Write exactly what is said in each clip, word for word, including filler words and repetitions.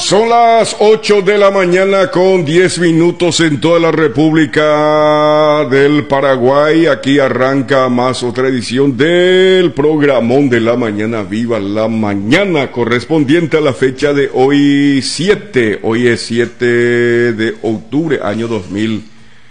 Son las ocho de la mañana con diez minutos en toda la República del Paraguay. Aquí arranca más otra edición del programón de la mañana. Viva la mañana, correspondiente a la fecha de hoy siete. Hoy es siete de octubre, año dos mil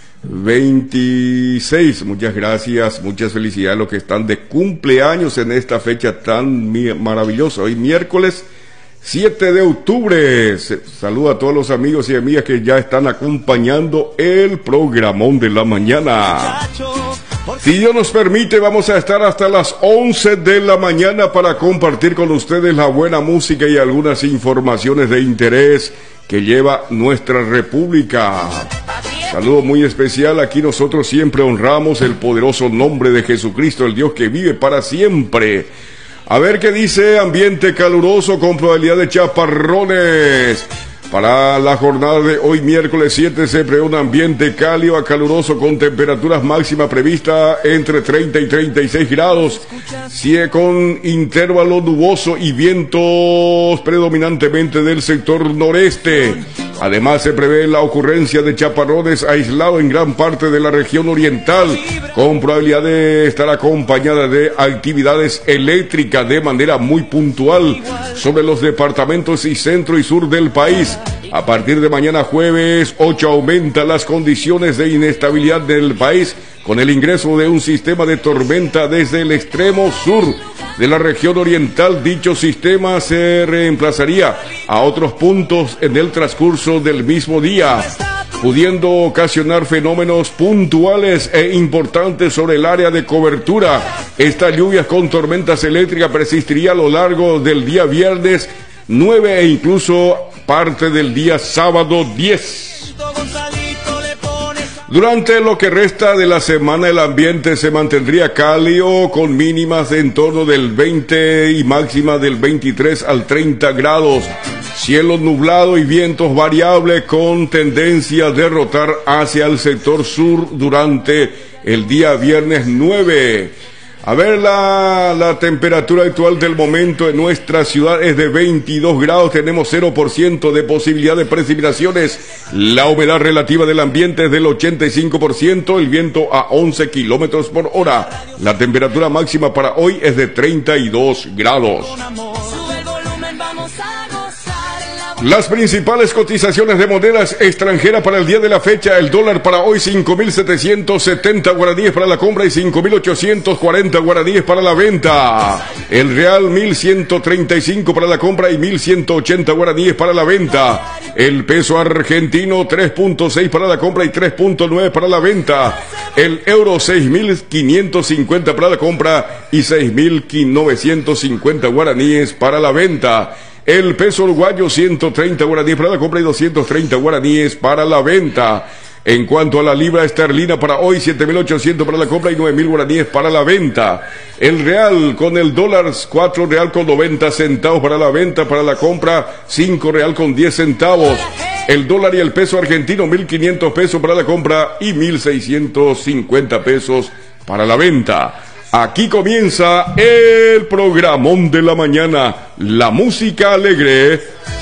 veintiséis. Muchas gracias, muchas felicidades a los que están de cumpleaños en esta fecha tan maravillosa. Hoy miércoles siete de octubre. Saludo a todos los amigos y amigas que ya están acompañando el programón de la mañana. Si Dios nos permite, vamos a estar hasta las once de la mañana para compartir con ustedes la buena música y algunas informaciones de interés que lleva nuestra república. Saludo muy especial. Aquí nosotros siempre honramos el poderoso nombre de Jesucristo, el Dios que vive para siempre. A ver qué dice: ambiente caluroso con probabilidad de chaparrones. Para la jornada de hoy miércoles siete se prevé un ambiente cálido a caluroso con temperaturas máximas previstas entre treinta y treinta y seis grados, con intervalo nuboso y vientos predominantemente del sector noreste. Además se prevé la ocurrencia de chaparrones aislados en gran parte de la región oriental, con probabilidad de estar acompañada de actividades eléctricas de manera muy puntual sobre los departamentos y centro y sur del país. A partir de mañana jueves ocho aumentan las condiciones de inestabilidad del país con el ingreso de un sistema de tormenta desde el extremo sur de la región oriental. Dicho sistema se reemplazaría a otros puntos en el transcurso del mismo día, pudiendo ocasionar fenómenos puntuales e importantes sobre el área de cobertura. Estas lluvias con tormentas eléctricas persistirían a lo largo del día viernes nueve e incluso parte del día sábado diez. Durante lo que resta de la semana el ambiente se mantendría cálido con mínimas en torno del veinte y máxima del veintitrés al treinta grados. Cielo nublado y vientos variables con tendencia de rotar hacia el sector sur durante el día viernes nueve. A ver, la, la temperatura actual del momento en nuestra ciudad es de veintidós grados, tenemos cero por ciento de posibilidad de precipitaciones, la humedad relativa del ambiente es del ochenta y cinco por ciento, el viento a once kilómetros por hora, la temperatura máxima para hoy es de treinta y dos grados. Las principales cotizaciones de monedas extranjeras para el día de la fecha: el dólar para hoy cinco mil setecientos setenta guaraníes para la compra y cinco mil ochocientos cuarenta guaraníes para la venta. El real mil ciento treinta y cinco para la compra y mil ciento ochenta guaraníes para la venta. El peso argentino tres punto seis para la compra y tres punto nueve para la venta. El euro seis mil quinientos cincuenta para la compra y seis mil novecientos cincuenta guaraníes para la venta. El peso uruguayo ciento treinta guaraníes para la compra y doscientos treinta guaraníes para la venta. En cuanto a la libra esterlina para hoy, siete mil ochocientos para la compra y nueve mil guaraníes para la venta. El real con el dólar, cuatro real con noventa centavos para la venta, para la compra cinco real con diez centavos. El dólar y el peso argentino, mil quinientos pesos para la compra y mil seiscientos cincuenta pesos para la venta. Aquí comienza el programón de la mañana, la música alegre